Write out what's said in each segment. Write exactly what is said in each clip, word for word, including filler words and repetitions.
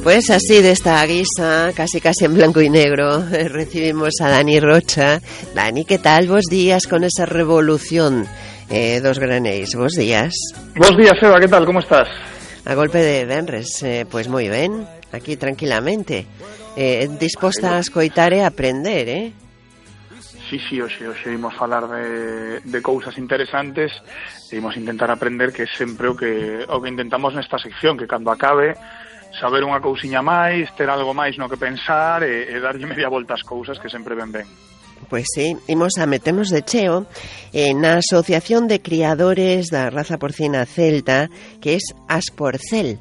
Pues así, de esta guisa, casi casi en blanco y negro, recibimos a Dani Rocha. Dani, ¿qué tal? Bos días con esa revolución eh, dos granéis. Bos días. Bos días, Eva, ¿qué tal? ¿Cómo estás? A golpe de venres, eh, pues moi ben, aquí tranquilamente. Eh, disposta a escoitar e aprender, eh? Sí, sí, hoxe, hoxe imos falar de, de cousas interesantes e imos intentar aprender, que é sempre o que, o que intentamos nesta sección, que cando acabe saber unha cousiña máis, ter algo máis no que pensar e, e darlle media volta ás cousas, que sempre ven ben. Pois sí, imos a meternos de cheo eh, na Asociación de Criadores da Raza Porcina Celta, que é Asporcel.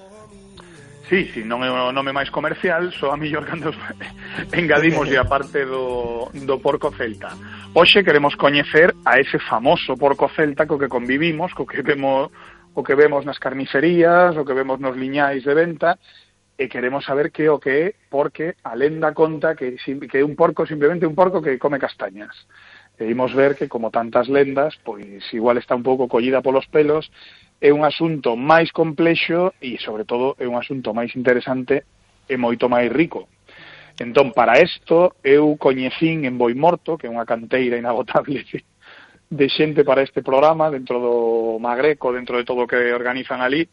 Sí, sí, non é o nome máis comercial, só a millor cando engadimos a parte do, do porco celta. Hoxe queremos coñecer a ese famoso porco celta co que convivimos, co que vemos, o que vemos nas carnicerías, o que vemos nos liñais de venta, e queremos saber que o que é, porque a lenda conta que, que é un porco, simplemente un porco que come castañas. E imos ver que, como tantas lendas, pois igual está un pouco collida polos pelos, é un asunto máis complexo e, sobre todo, é un asunto máis interesante e moito máis rico. Entón, para isto, eu coñecín en Boimorto, que é unha canteira inagotable de xente para este programa, dentro do Magreco, dentro de todo o que organizan ali,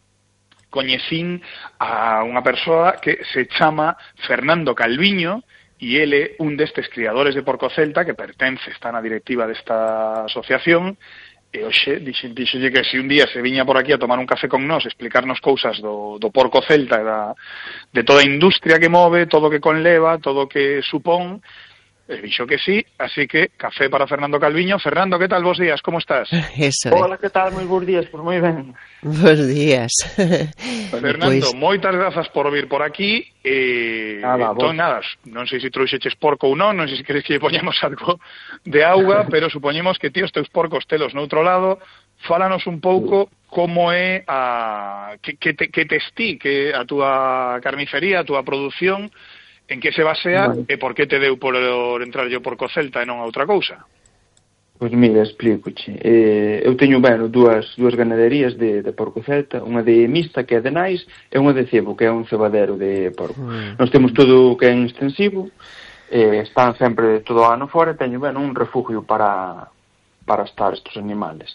coñecín a unha persoa que se chama Fernando Calviño, e ele un destes criadores de porco celta que pertence, está na directiva desta asociación. E hoxe dixenlle que se un día se viña por aquí a tomar un café con nós, explicarnos cousas do, do porco celta e da, de toda a industria que move, todo o que conleva, todo o que supón, e dixo que sí, así que café para Fernando Calviño. Fernando, que tal? Bos días, como estás? Eso Hola, que tal? Moi bons días, pois moi ben. Bos días. Fernando, pues... moitas grazas por vir por aquí. E, nada, entón, nada, non sei se trouxeches porco ou non, non sei se queres que lle poñamos algo de auga, pero supoñemos que ti os teus porcos telos noutro lado. Fálanos un pouco como é a que, que, te, que testí que a túa carnicería, a túa produción, en que se basea, vale, e por que te deu por entrar yo porco celta e non a outra cousa? Pois mira, explícoche. Eh, eu teño, bueno, dúas, dúas ganaderías de, de porco celta, unha de mixta, que é de nais, e unha de cebo, que é un cebadero de porco. Mm. Nós temos todo o que é en extensivo, eh, están sempre todo o ano fora, e teño, bueno, un refugio para, para estar estes animales.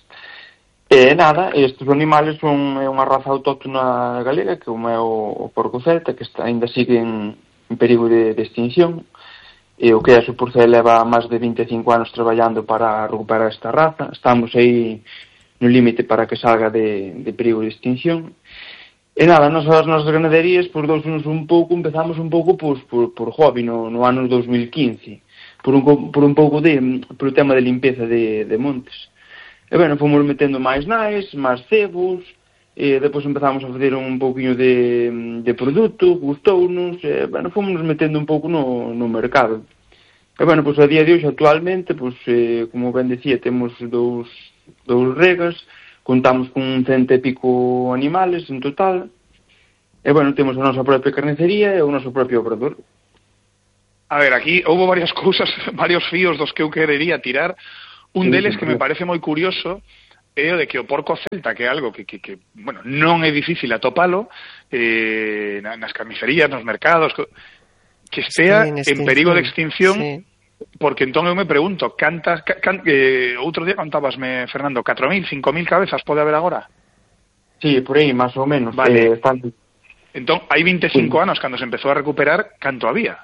E nada, estes animales son é unha raza autóctona galega, que como é o, o porco celta, que está, ainda sigue en, en perigo de, de extinción. E o que é a Asporcel leva máis de vinte e cinco anos traballando para recuperar esta raza. Estamos aí no límite para que salga de, de perigo de extinción. E nada, nos, as nosas ganaderías, por dous anos un pouco, empezamos un pouco pues, por, por hobby no, no ano dos mil quince, por un, por un pouco de, por o tema de limpeza de, de montes. E bueno, fomos metendo máis nais, máis cebos, e depois empezamos a fazer un pouquinho de, de produto, gustounos, e bueno, fomos metendo un pouco no, no mercado. E bueno, pois a día de hoxe, actualmente, pois, eh, como ben decía, temos dous, dous regas, contamos con cento e pico animales en total, e bueno, temos a nosa propia carnicería e o noso propio obrador. A ver, aquí houve varias cousas, varios fíos dos que eu querería tirar. Un deles que me parece moi curioso é o de que o porco celta, que é algo que, que, que bueno, non é difícil atopalo eh, nas carnicerías, nos mercados, que estea sí, en, en perigo de extinción, sí. Porque entón eu me pregunto, cantas, can, eh, outro día contábasme, Fernando, catro mil, cinco mil cabezas pode haber agora? Sí, por aí, máis ou menos. Vale. Eh, están... Entón, hai vinte e cinco sí. anos, cando se empezou a recuperar, canto había?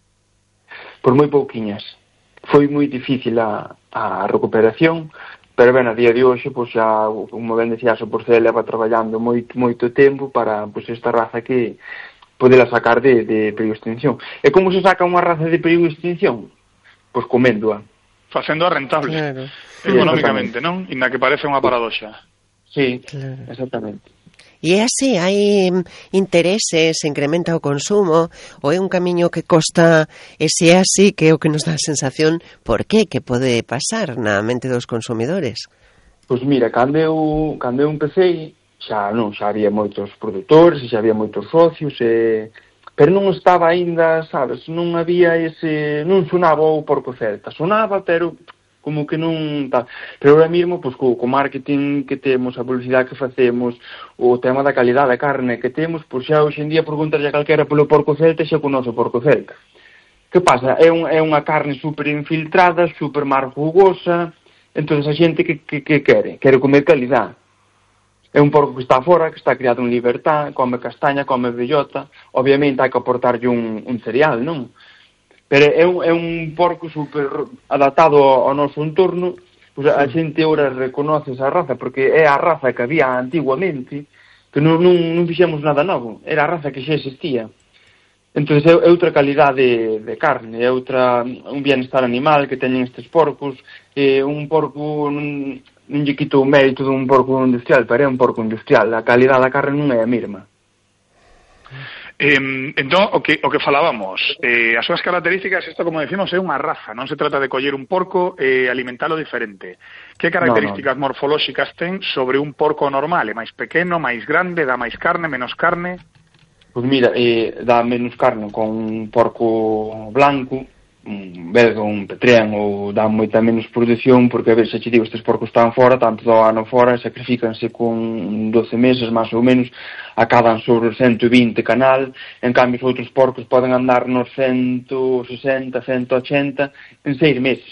Por moi pouquiñas. Foi moi difícil a, a recuperación, pero ben, a día de hoxe, pois xa, como ben decía, a Asporcel leva traballando moito, moito tempo para pois, esta raza que podela sacar de, de perigo de extinción. E como se saca unha raza de perigo de extinción? Pois coméndoa. Facéndoa rentable, claro. Económicamente, non? Inda que parece unha paradoxa. Sí, claro. Exactamente. E é así, hai intereses, se incrementa o consumo, ou é un camiño que costa, e se é así, que é o que nos dá a sensación, por qué, que pode pasar na mente dos consumidores? Pois mira, cando eu, cando eu empecé, xa non, xa había moitos produtores, xa había moitos socios, e... pero non estaba aínda, sabes, non había ese, non sonaba o porco celta, sonaba, pero como que non tal. Pero ahora mesmo, pois, co, co marketing que temos, a publicidade que facemos, o tema da calidade da carne que temos, pois xa hoxe en día preguntarlle a calquera polo porco celta xa conoce o porco celta. Que pasa? É, un, é unha carne super infiltrada, super mar jugosa, entón a xente que, que, que quere? Quere comer calidade. É un porco que está fora, que está criado en libertad, come castaña, come bellota, obviamente hai que aportarlle un, un cereal, non? Pero é un, é un porco super adaptado ao, ao noso entorno, pois a xente ora reconoce esa raza, porque é a raza que había antiguamente, que non, non, non fixemos nada novo, era a raza que xa existía. Entón é, é outra calidade de, de carne, é outra, un bienestar animal que teñen estes porcos, é un porco, non, non lle quito o mérito dun porco industrial, pero é un porco industrial, a calidade da carne non é a mesma. Eh, entón, o que, o que falábamos, eh, as súas características, isto como decimos, é unha raza, non se trata de coller un porco e eh, alimentalo diferente. Que características no, no. morfolóxicas ten sobre un porco normal? É máis pequeno, máis grande, dá máis carne, menos carne? Pois mira, eh, dá menos carne con un porco blanco, un belga, un petreán, ou dá moita menos produción, porque a ver, se che digo, estes porcos están fora, tanto do ano fora, sacrifícanse con doce meses, máis ou menos, acaban sobre os ciento vinte canal, en cambio os outros porcos poden andar nos ciento sesenta, ciento ochenta en seis meses.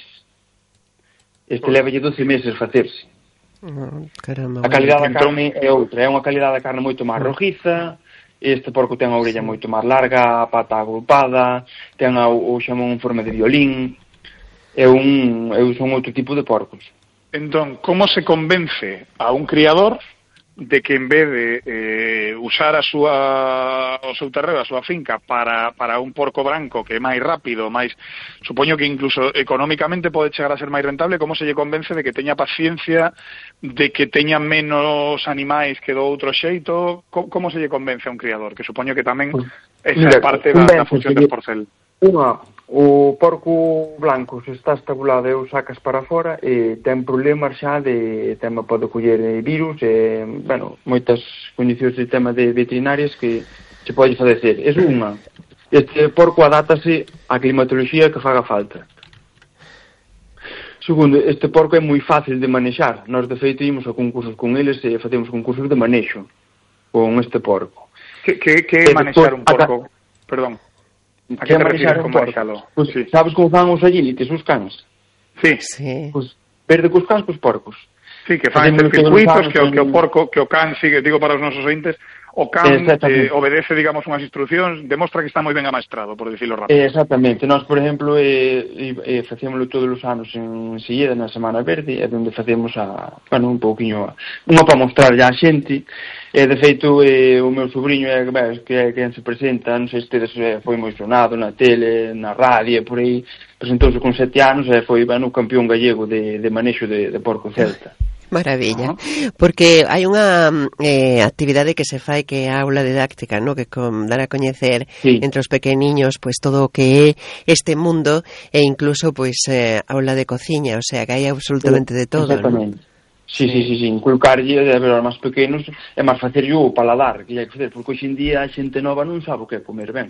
Este levalle doce meses facerse. Oh, caramba, a calidade da carne é outra, é unha calidade da carne moito máis rojiza. Este porco ten a orella sí. moito máis larga, a pata agrupada, ten a, o xamón en forma de violín, é un, é, son outro tipo de porcos. Entón, como se convence a un criador de que en vez de eh, usar a súa, o seu terreo, a súa finca para, para un porco branco que é máis rápido, máis, supoño que incluso económicamente pode chegar a ser máis rentable, como se lle convence de que teña paciencia, de que teña menos animais que do outro xeito? Como, como se lle convence a un criador? Que supoño que tamén esa é parte da, da función de porcel. Unha, o porco blanco se está estabulado e o sacas para fora e ten problemas xa de tema, pode coller virus e, bueno, moitas condicións de tema de veterinarias que se pode fadecer. É unha. Este porco adátase á climatoloxía que faga falta. Segundo, este porco é moi fácil de manexar. Nós, de feito, ímos a concursos con eles e facemos concursos de manexo con este porco. Que, que, que é manexar un porco? A... Perdón. A que, que te refires con manexalo? Pues, sí. Sabes como fan os agilites, os cans? Sí. Sí. Pues, verde cos cans cos porcos. Sí, que fan estes circuitos que o, que o porco, que o can sigue, digo para os nosos ointes, o can eh, obedece, digamos, unhas instruccións, demostra que está moi ben amaestrado, por decirlo rápido. Exactamente. Nós, por exemplo, eh, eh, facémoslo todos os anos en Silleda, na Semana Verde, é onde facemos a, bueno, un pouquiño, unha para mostrar a xente. E, de feito, eh, o meu sobrinho é que é quen se presenta, non sei se tedes, eh, foi moi sonado na tele, na radio, por aí, presentouse con sete anos e foi, bueno, campeón gallego de, de manexo de, de porco celta. Maravilla, porque hai unha eh, actividade que se fai que é a aula didáctica, ¿no? Que con dar a coñecer sí. entre os pequeniños pues todo o que é este mundo e incluso pues eh, aula de cociña, o sea que hai absolutamente de todo, exactamente. ¿no? Sí, sí, sí, sí, inculcarlle a ver aos máis pequenos é máis facer o paladar que hai que facer, porque hoxe en día a xente nova non sabe o que é comer ben.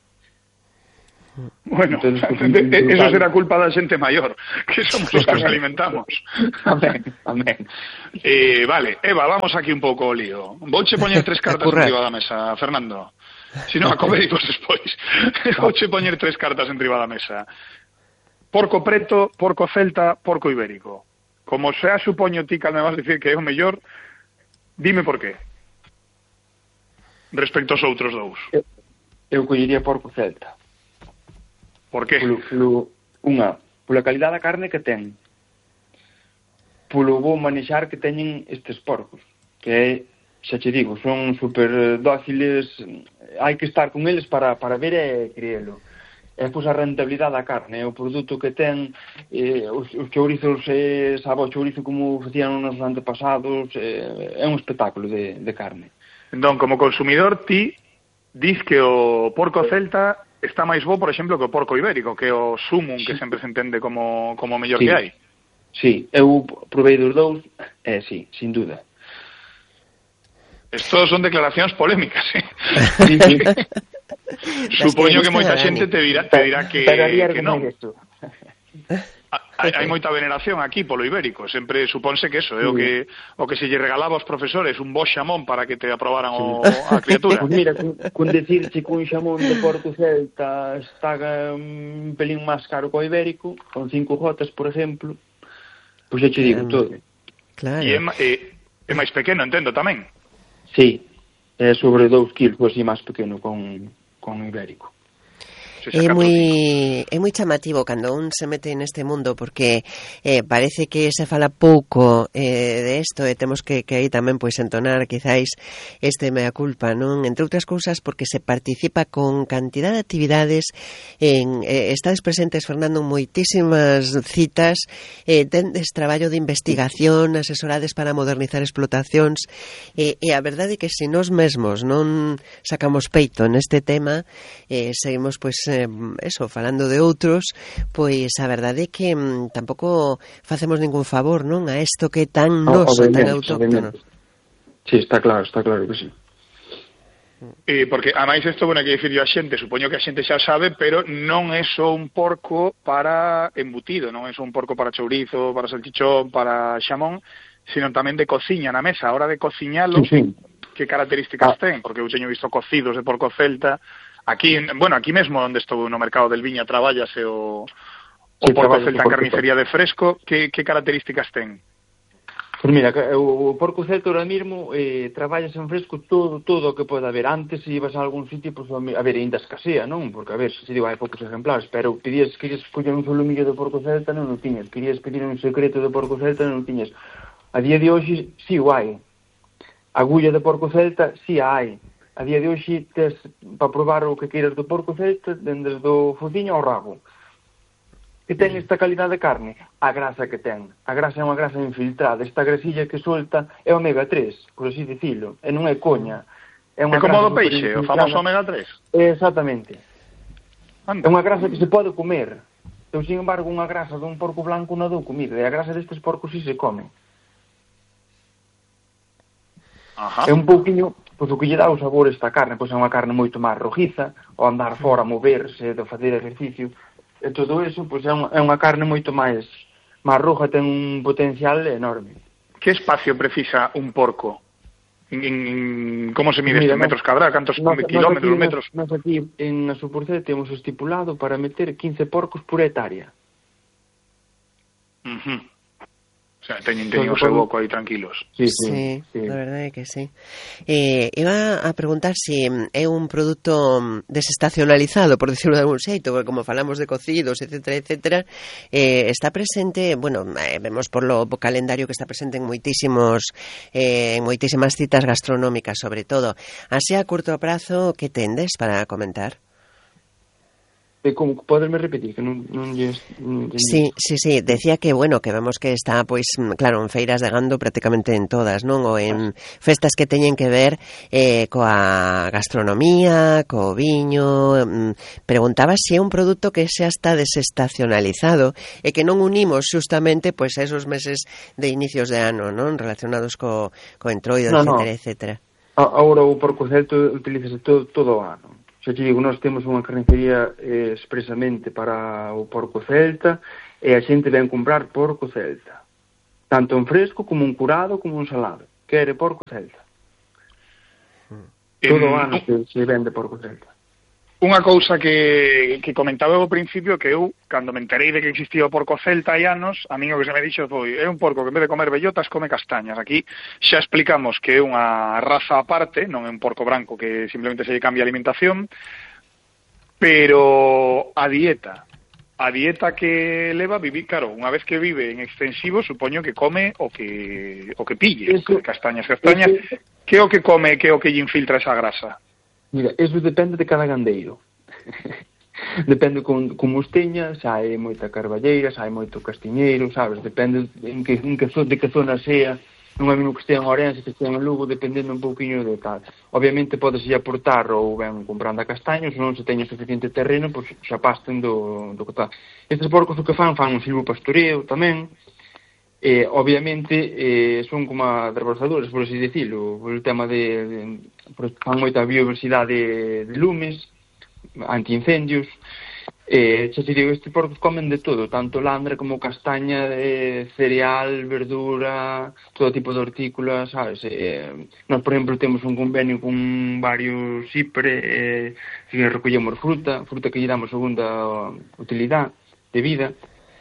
Bueno, entonces, eso será culpa da xente maior, que somos os que nos alimentamos. Amén, amén. Eh, vale, Eva, vamos aquí un pouco o lío. Vouche poñer tres cartas enriba da mesa, Fernando. Si non, a comedicos despois. Vouche poñer tres cartas enriba da mesa. Porco preto, porco celta, porco ibérico. Como xa supoño ti que me vas dicir que é o mellor, dime por qué. Respecto aos outros dous. Eu, eu collería porco celta. Por qué? Polo, polo, unha, pola calidad da carne que ten. Polo bo manexar que teñen estes porcos. Que é, xa che digo, son super dóciles, hai que estar con eles para, para ver e creelo. E pois a rentabilidade da carne, o produto que ten, eh, os, os chourizos, eh, sabe o chourizo como facían nos antepasados, eh, é un espectáculo de, de carne. Entón, como consumidor, ti dis que o porco celta está máis bo, por exemplo, que o porco ibérico, que é o sumum, que sempre se entende como, como o mellor sí. que hai. Sí, eu provei dos dous, eh, sí, sin duda. Estos son declaracións polémicas, eh? Sí, sí. Supoño que moita xente te dirá, te dirá que, que non. hai, hai moita veneración aquí polo ibérico, sempre supónse que eso é o que o que se lle regalaba aos profesores, un bo xamón para que te aprobaran o, a criatura. Pois mira, con, con decirche que un xamón de porco celta está un pelín máis caro que o ibérico, con cinco gotas, por exemplo, pois xa che digo um, todo. Claro. E é, é, é máis pequeno, entendo, tamén? Sí, é sobre dous kilos, así máis pequeno con, con o ibérico. É moi, é moi chamativo cando un se mete neste mundo porque eh, parece que se fala pouco eh, de isto e temos que, que aí tamén pois entonar quizáis este mea culpa, non? Entre outras cousas porque se participa con cantidad de actividades en, eh, estades presentes, Fernando, en moitísimas citas, eh, tendes traballo de investigación, asesorades para modernizar explotacións eh, e a verdade é que se nós mesmos non sacamos peito neste tema eh, seguimos pois eh, eso, falando de outros, pois a verdade é que mm, tampouco facemos ningún favor, non? A isto que é tan noso, tan autóctono. Sí, está claro, está claro que sí. Eh, porque, a máis isto, bueno, que dicir yo a xente, supoño que a xente xa sabe, pero non é só un porco para embutido, non é só un porco para chourizo, para salchichón, para xamón, sino tamén de cociña na mesa. A hora de cociñalo, sí, sí. Que características ah. ten? Porque eu teño visto cocidos de porco celta. Aquí, bueno, aquí mesmo onde estou no mercado del Viña traballase o, o sí, porco celta en carnicería de fresco. Que, que características ten? Pois mira, o porco celta ahora mesmo eh, traballas en fresco todo todo o que pode haber. Antes, se ibas a algún sitio, pues, a ver, ainda escasea, non? Porque, a ver, se digo, hai poucos ejemplares, pero pedías, querías coller un solomillo de porco celta, non o tiñas. Querías pedir un secreto de porco celta, non o tiñas. A día de hoxe, si o hai. Agulla de porco celta, si a hai. A día de hoxe, tes para probar o que queiras do porco celta, dende do fociño ao rabo. Que ten esta calidad de carne? A grasa que ten. A grasa é unha grasa infiltrada. Esta grasilla que solta é omega tres, por así dicilo. E non é coña. É, unha é como do peixe, o famoso omega tres. Exactamente. Anda. É unha grasa que se pode comer. Eu, sin embargo, unha grasa dun porco blanco non dou comida. E a grasa destes porcos si se come. Ajá. É un pouquiño... Pois o que lle dá o sabor esta carne, pois é unha carne moito máis rojiza, o andar fora, moverse, de facer exercicio, e todo eso, pois é unha, é unha carne moito máis máis roja, ten un potencial enorme. Que espacio precisa un porco? En, en, como se mide este metros cadrados? Cantos no, kilómetros, no, metros? Nós aquí en a Suporcel temos estipulado para meter quince porcos por hectárea. Uh -huh. O sea, teñen, teñen o seu boco aí tranquilos. Sí, sí, sí, sí, a verdade é que sí. Eh, iba a preguntar se si é un produto desestacionalizado, por decirlo de algún xeito, porque como falamos de cocidos, etcétera, etcétera, eh, está presente, bueno, eh, vemos por lo calendario que está presente en moitísimos eh, en moitísimas citas gastronómicas, sobre todo. Así a curto prazo, que tendes para comentar? Como poderme repetir que non, non lles, non lles... Sí, sí, sí, decía que bueno, que vemos que está pois claro, en feiras de gando prácticamente en todas, non? Ou en festas que teñen que ver eh, coa gastronomía, co viño. Preguntaba se é un produto que xa está desestacionalizado e que non unimos justamente pois esos meses de inicios de ano, non? Relacionados co, co entroido, no, etcétera, no. etcétera. Agora o porco celta utilízase todo, todo o ano. Xa te digo, nós temos unha carnicería eh, expresamente para o porco celta e a xente ven comprar porco celta. Tanto en fresco, como un curado, como un salado. Quere porco celta. Todo o ano se, se vende porco celta. Unha cousa que, que comentaba ao principio, que eu, cando me enterei de que existía o porco celta hai anos, a mí o que se me dixo foi, é un porco que en vez de comer bellotas come castañas. Aquí xa explicamos que é unha raza aparte, non é un porco branco que simplemente se lle cambia a alimentación, pero a dieta, a dieta que leva vivir, claro, unha vez que vive en extensivo, supoño que come o que o que pille, eso, castañas, castañas, eso, que é o que come, que é o que lle infiltra esa grasa? Mira, eso depende de cada gandeiro. Depende con, como os teña, xa hai moita carballeira, xa hai moito castiñeiro, sabes? Depende en que, en que, de que zona sea. Non é mesmo que estea en Ourense, que estea en Lugo, dependendo un pouquiño de tal. Obviamente podes ir aportar ou ben comprando a castaños, non se teña suficiente terreno, pois xa pasten do, do que tal. Estes porcos o que fan, fan un silvopastoreo tamén. Eh, obviamente eh, son como adversadores, por así decirlo, por el tema de, de por, fan moita biodiversidade de, de lumes, antiincendios, Eh, xa te digo, estes porcos comen de todo, tanto landre como castaña, eh, cereal, verdura, todo tipo de hortícolas, sabes? Eh, nós, por exemplo, temos un convenio con varios cipre, eh, que recollemos fruta, fruta que lle damos segunda utilidade de vida.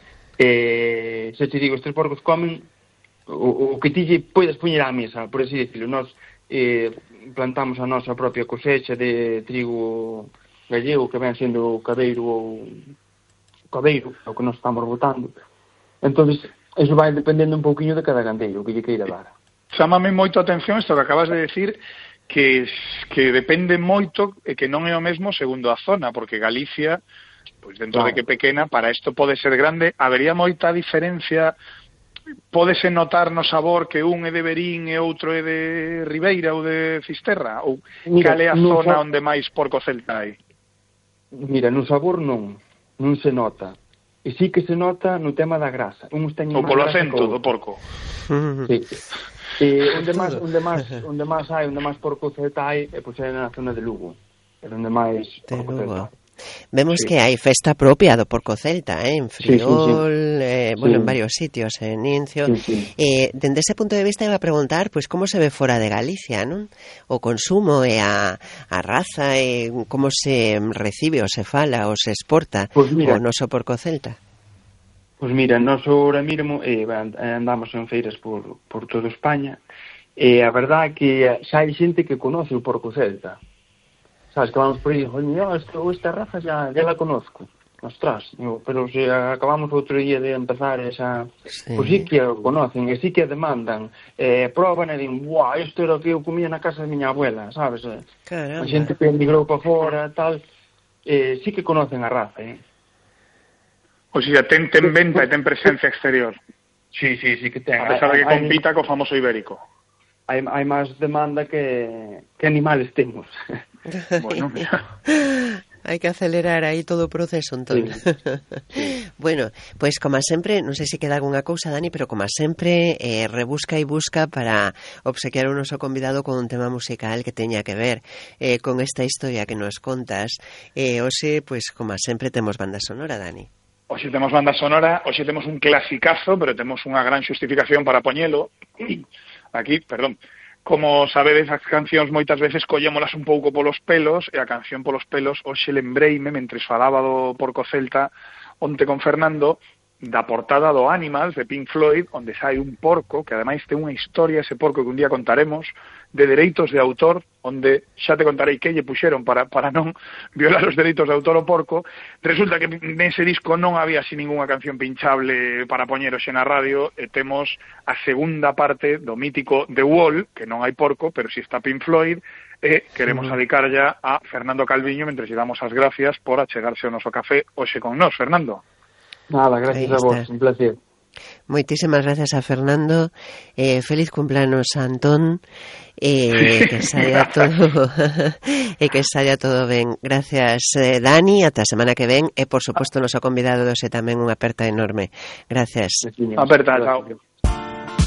Eh, xa te digo, estes porcos comen o, o que ti lle podes poñer á mesa, por así decirlo. Nós eh, plantamos a nosa propia cosecha de trigo gallego, que ven sendo o cabeiro ou o cabeiro, o que nos estamos botando. Entonces, eso vai dependendo un pouquiño de cada gandeiro, o que lle queira dar. Chámame moito a atención isto que acabas de decir, que, que depende moito e que non é o mesmo segundo a zona, porque Galicia, pois dentro claro. de que pequena, para isto pode ser grande, habería moita diferencia, pódese notar no sabor que un é de Verín e outro é de Ribeira ou de Fisterra? Ou Mira, cal é a no zona sa... onde máis porco celta hai? Mira, no sabor non, non se nota. E sí que se nota no tema da grasa. Uns teñen ou polo acento do porco. Sí. E onde máis onde máis onde máis hai, onde máis porco celta hai, é pois é na zona de Lugo. É onde máis porco celta. Vemos sí. que hai festa propia do porco celta, eh? En Friol, sí, sí, sí. Eh, bueno, sí. en varios sitios, en Incio. Sí, sí. Eh, dende ese punto de vista iba a preguntar, pois, pues, como se ve fora de Galicia, non? O consumo e a, a raza, e como se recibe, ou se fala, ou se exporta pues mira, o noso porco celta. Pois pues mira, nós ahora mesmo eh, andamos en feiras por, por toda España, e a verdade é que xa hai xente que conoce o porco celta. Sabes, que vamos por aí, oye, esta, esta raza ya, ya la conozco. Ostras, digo, pero se acabamos outro día de empezar esa... Sí. Pois sí que o conocen, e sí que demandan, eh, proban e din, guau, isto era o que eu comía na casa de miña abuela, sabes? Caramba. A xente que emigrou para fora, tal, eh, sí que conocen a raza, eh? O sea, ten, ten venta e ten presencia exterior. Sí, sí, sí que ten. A pesar de que compita co famoso ibérico. Hai, hai máis demanda que, que animales temos. Bueno, mira. Hai que acelerar aí todo o proceso, entón. Sí. Sí. Bueno, pois, pues, como sempre, non sei se queda algunha cousa, Dani, pero como sempre, eh, rebusca e busca para obsequiar o noso convidado con un tema musical que teña que ver eh, con esta historia que nos contas. Eh, hoxe, pois, pues, como sempre, temos banda sonora, Dani. Hoxe temos banda sonora, hoxe temos un clasicazo, pero temos unha gran xustificación para poñelo. Aquí, perdón. Como sabedes, as cancións moitas veces collémolas un pouco polos pelos, e a canción polos pelos hoxe lembreime, mentres falaba do porco celta onte con Fernando, da portada do Animals de Pink Floyd, onde sai un porco, que ademais ten unha historia, ese porco que un día contaremos, de dereitos de autor, onde xa te contarei que lle puxeron para, para non violar os dereitos de autor o porco. Resulta que nese disco non había así ninguna canción pinchable para poñer hoxe na radio, e temos a segunda parte do mítico The Wall, que non hai porco, pero si está Pink Floyd, e queremos uh-huh. dedicar ya a Fernando Calviño, mentre lle damos as gracias por achegarse ao noso café hoxe con nós. Fernando. Nada, gracias a vos, un placer. Moitísimas gracias a Fernando, eh, feliz cumpleanos a Antón, eh, que saia todo e que saia todo ben. Gracias, eh, Dani, ata a semana que ven, e por suposto noso convidado hoxe tamén unha aperta enorme. Gracias. Aperta, chao.